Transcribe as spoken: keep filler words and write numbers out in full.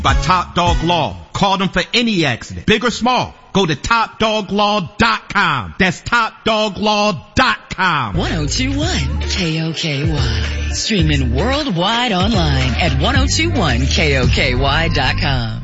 By Top Dog Law. Call them for any accident, big or small. Go to top dog law dot com. That's top dog law dot com. ten twenty-one K O K Y. Streaming worldwide online at ten twenty-one K O K Y dot com.